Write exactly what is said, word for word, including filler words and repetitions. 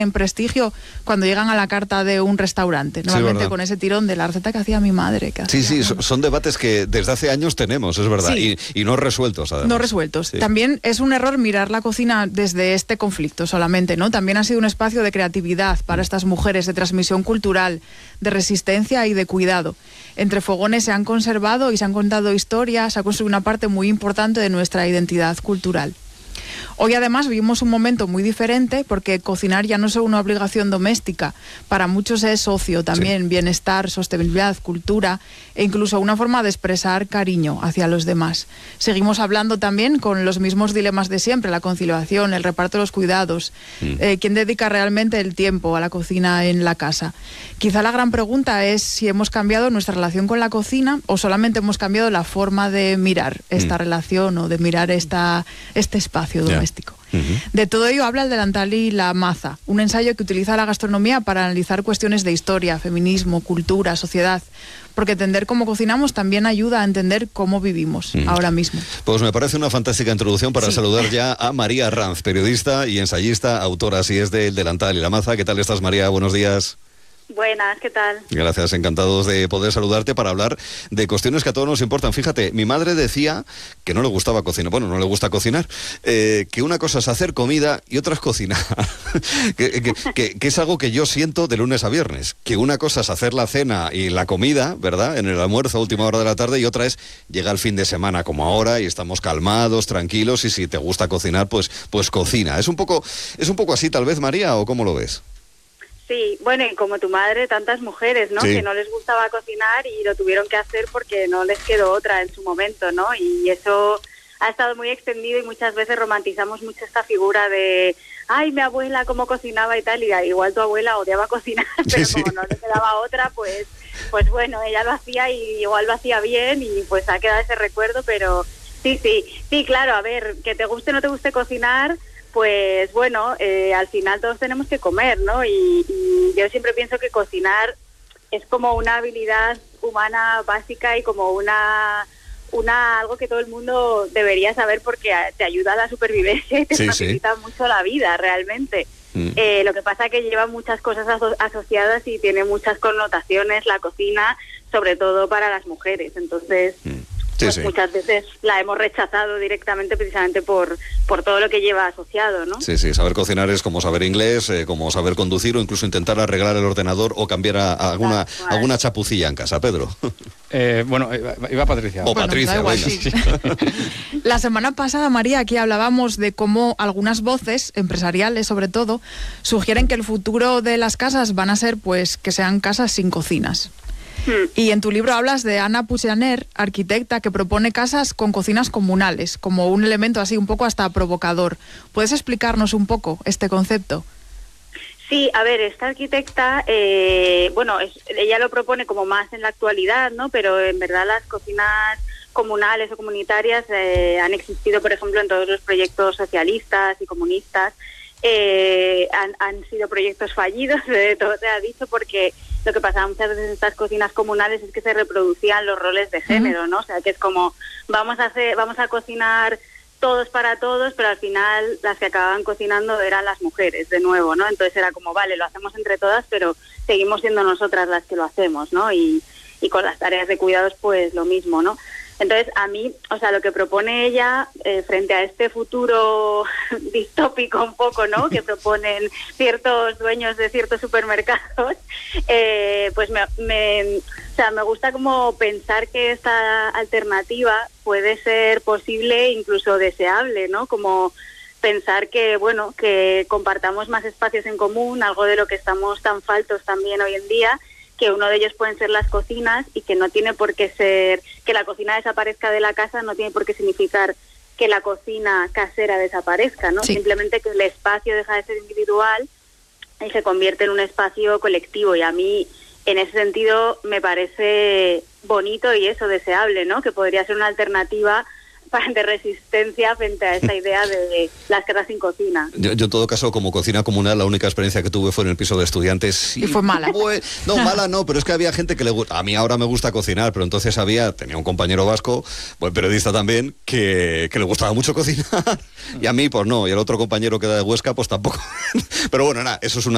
en prestigio cuando llegan a la carta de un restaurante, normalmente sí, con ese tirón de la receta que hacía mi madre. Que sí, hacía, sí, ¿no? Son debates que desde hace años tenemos, es verdad, sí. y, y no resueltos además. No resueltos. Sí. También es un error mirar la cocina desde este conflicto solamente, ¿no? También ha sido un espacio de creatividad para estas mujeres, de transmisión cultural, de resistencia y de cuidado. Entre fogones se han conservado y se han contado historias, se ha construido una parte muy importante de nuestra identidad cultural. Hoy además vivimos un momento muy diferente porque cocinar ya no es una obligación doméstica, para muchos es ocio también, sí. bienestar, sostenibilidad, cultura e incluso una forma de expresar cariño hacia los demás. Seguimos hablando también con los mismos dilemas de siempre, la conciliación, el reparto de los cuidados, mm. eh, quién dedica realmente el tiempo a la cocina en la casa. Quizá la gran pregunta es si hemos cambiado nuestra relación con la cocina o solamente hemos cambiado la forma de mirar esta mm. relación o de mirar esta, este espacio doméstico. Yeah. Uh-huh. De todo ello habla el delantal y la maza, un ensayo que utiliza la gastronomía para analizar cuestiones de historia, feminismo, cultura, sociedad, porque entender cómo cocinamos también ayuda a entender cómo vivimos uh-huh. ahora mismo. Pues me parece una fantástica introducción para sí. saludar ya a María Arranz, periodista y ensayista, autora así es de El delantal y la maza. ¿Qué tal estás, María? Buenos días. Buenas, ¿qué tal? Gracias, encantados de poder saludarte para hablar de cuestiones que a todos nos importan. Fíjate, mi madre decía que no le gustaba cocinar, bueno, no le gusta cocinar, eh, que una cosa es hacer comida y otra es cocinar, que, que, que, que es algo que yo siento de lunes a viernes, que una cosa es hacer la cena y la comida, ¿verdad?, en el almuerzo a última hora de la tarde, y otra es llegar el fin de semana como ahora y estamos calmados, tranquilos, y si te gusta cocinar, pues, pues cocina. ¿Es un poco, es un poco así tal vez, María, o cómo lo ves? Sí, bueno, y como tu madre, tantas mujeres, ¿no? Sí. Que no les gustaba cocinar y lo tuvieron que hacer porque no les quedó otra en su momento, ¿no? Y eso ha estado muy extendido y muchas veces romantizamos mucho esta figura de, ay, mi abuela cómo cocinaba y tal, y igual tu abuela odiaba cocinar, pero sí, como sí. no le quedaba otra, pues, pues bueno, ella lo hacía y igual lo hacía bien y pues ha quedado ese recuerdo, pero sí, sí, sí, claro, a ver, que te guste o no te guste cocinar, pues bueno, eh, al final todos tenemos que comer, ¿no? Y, y yo siempre pienso que cocinar es como una habilidad humana básica y como una una algo que todo el mundo debería saber porque te ayuda a la supervivencia y te sí, facilita sí. mucho la vida realmente. Mm. Eh, lo que pasa es que lleva muchas cosas aso- asociadas y tiene muchas connotaciones la cocina, sobre todo para las mujeres, entonces... Mm. Sí, pues sí. muchas veces la hemos rechazado directamente precisamente por por todo lo que lleva asociado, ¿no? Sí, sí, saber cocinar es como saber inglés, eh, como saber conducir o incluso intentar arreglar el ordenador o cambiar a, a alguna claro. alguna chapucilla en casa. Pedro. Eh, bueno, iba Patricia. O bueno, Patricia, igual, venga. sí. La semana pasada, María, aquí hablábamos de cómo algunas voces, empresariales sobre todo, sugieren que el futuro de las casas van a ser pues que sean casas sin cocinas. Y en tu libro hablas de Ana Puiggener, arquitecta, que propone casas con cocinas comunales, como un elemento así un poco hasta provocador. ¿Puedes explicarnos un poco este concepto? Sí, a ver, esta arquitecta, eh, bueno, es, ella lo propone como más en la actualidad, ¿no? Pero en verdad las cocinas comunales o comunitarias eh, han existido, por ejemplo, en todos los proyectos socialistas y comunistas. Eh, han, han sido proyectos fallidos, de todo se ha dicho, porque lo que pasaba muchas veces en estas cocinas comunales es que se reproducían los roles de género, ¿no? O sea, que es como, vamos a hacer, vamos a cocinar todos para todos, pero al final las que acababan cocinando eran las mujeres, de nuevo, ¿no? Entonces era como, vale, lo hacemos entre todas, pero seguimos siendo nosotras las que lo hacemos, ¿no? Y, y con las tareas de cuidados, pues lo mismo, ¿no? Entonces, a mí, o sea, lo que propone ella, eh, frente a este futuro distópico un poco, ¿no?, que proponen ciertos dueños de ciertos supermercados, eh, pues me, me, o sea, me gusta como pensar que esta alternativa puede ser posible, incluso deseable, ¿no?, como pensar que, bueno, que compartamos más espacios en común, algo de lo que estamos tan faltos también hoy en día, que uno de ellos pueden ser las cocinas y que no tiene por qué ser, que la cocina desaparezca de la casa no tiene por qué significar que la cocina casera desaparezca, ¿no? Sí. Simplemente que el espacio deja de ser individual y se convierte en un espacio colectivo, y a mí en ese sentido me parece bonito y eso, deseable, ¿no? Que podría ser una alternativa de resistencia frente a esta idea de las casas sin cocina. Yo, yo en todo caso, como cocina comunal, la única experiencia que tuve fue en el piso de estudiantes. Y, y fue mala. Fue, no, mala no, pero es que había gente que le gusta. A mí ahora me gusta cocinar, pero entonces había, tenía un compañero vasco, buen periodista también, que, que le gustaba mucho cocinar. Y a mí, pues no. Y el otro compañero que era de Huesca, pues tampoco. Pero bueno, nada, eso es una